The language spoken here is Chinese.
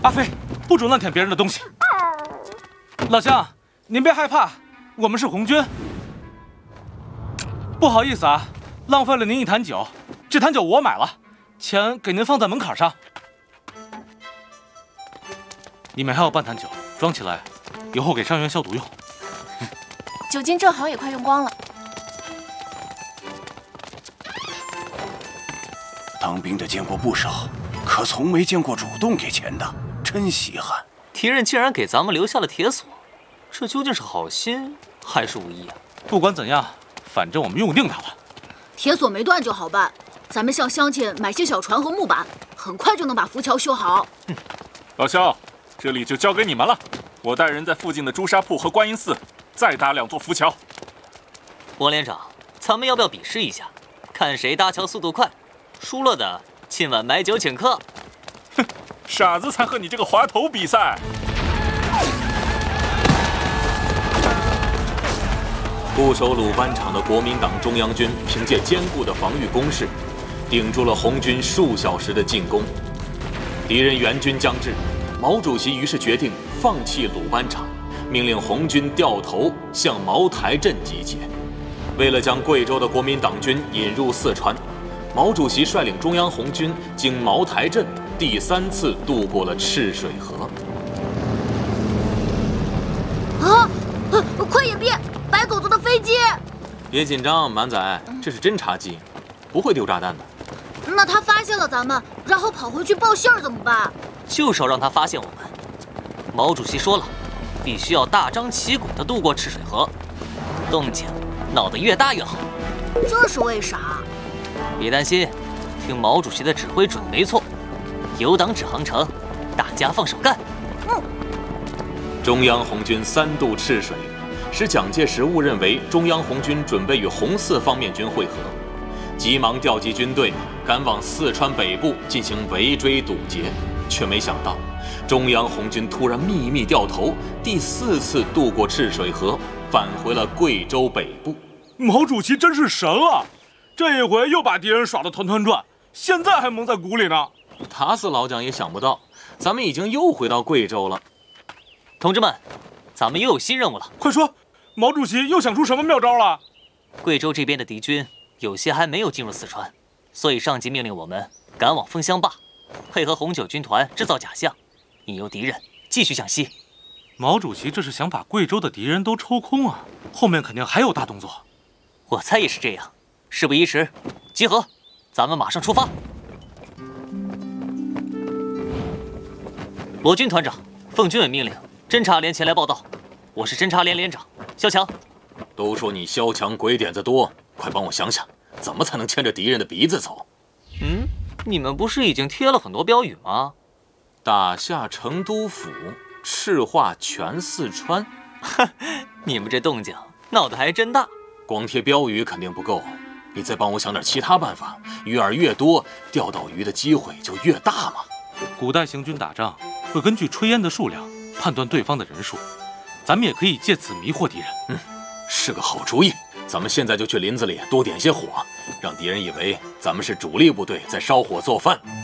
阿飞，不准乱舔别人的东西。老乡，您别害怕，我们是红军。不好意思啊，浪费了您一坛酒。这坛酒我买了，钱给您放在门槛上。里面还有半坛酒，装起来，以后给伤员消毒用。 酒精正好也快用光了。 当兵的见过不少，可从没见过主动给钱的，真稀罕。 敌人竟然给咱们留下了铁索，这究竟是好心还是无意啊？ 不管怎样，反正我们用定它了。 铁索没断就好办，咱们向乡亲买些小船和木板，很快就能把浮桥修好。 老肖，这里就交给你们了。我带人在附近的朱砂铺和观音寺再搭2座浮桥。 王连长，咱们要不要比试一下，看谁搭桥速度快？输了的今晚买酒请客。 哼，傻子才和你这个滑头比赛。 固守鲁班场的国民党中央军凭借坚固的防御工事，顶住了红军数小时的进攻。敌人援军将至，毛主席于是决定放弃鲁班场，命令红军掉头向茅台镇集结。为了将贵州的国民党军引入四川，毛主席率领中央红军经茅台镇第3次渡过了赤水河。 快隐蔽！白狗子的飞机！ 别紧张，满仔，这是侦察机，不会丢炸弹的。 那他发现了咱们，然后跑回去报信儿怎么办？ 就是要让他发现我们。毛主席说了，必须要大张旗鼓地渡过赤水河，动静闹得越大越好。 这是为啥？ 别担心，听毛主席的指挥准没错。有党指航程，大家放手干。 中央红军3渡赤水，使蒋介石误认为中央红军准备与红四方面军会合，急忙调集军队赶往四川北部进行围追堵截，却没想到中央红军突然秘密掉头，第4次渡过赤水河，返回了贵州北部。 毛主席真是神啊！这一回又把敌人耍得团团转，现在还蒙在鼓里呢。 打死老蒋也想不到，咱们已经又回到贵州了。 同志们，咱们又有新任务了。 快说，毛主席又想出什么妙招了？ 贵州这边的敌军有些还没有进入四川，所以上级命令我们赶往枫香坝，配合红九军团制造假象，引诱敌人继续向西。 毛主席这是想把贵州的敌人都抽空啊，后面肯定还有大动作。 我猜也是这样。事不宜迟，集合，咱们马上出发。罗军团长，奉军委命令，侦察连前来报道。我是侦察连连长肖强。 都说你萧强鬼点子多，快帮我想想，怎么才能牵着敌人的鼻子走？ 你们不是已经贴了很多标语吗？ 打下成都府，赤化全四川。 你们这动静闹得还真大。 光贴标语肯定不够，你再帮我想点其他办法，鱼饵越多，钓到鱼的机会就越大嘛。 古代行军打仗会根据炊烟的数量判断对方的人数，咱们也可以借此迷惑敌人。 是个好主意。咱们现在就去林子里多点些火，让敌人以为咱们是主力部队在烧火做饭。